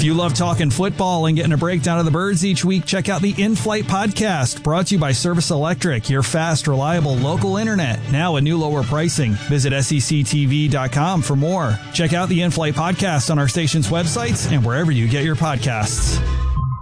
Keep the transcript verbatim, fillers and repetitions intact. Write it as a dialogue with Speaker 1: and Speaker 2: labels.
Speaker 1: If you love talking football and getting a breakdown of the Birds each week, check out the In-Flight Podcast, brought to you by Service Electric, your fast, reliable local internet. Now at new lower pricing. Visit S E C T V dot com for more. Check out the In-Flight Podcast on our station's websites and wherever you get your podcasts.